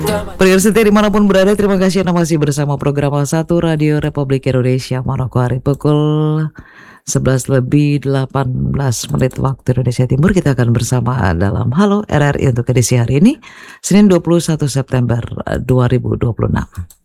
Pendengar setia dimanapun berada, terima kasih Anda masih bersama program satu Radio Republik Indonesia Manokwari pukul 11 lebih 18 menit waktu Indonesia Timur. Kita akan bersama dalam Halo RRI untuk edisi hari ini, Senin 21 September 2026.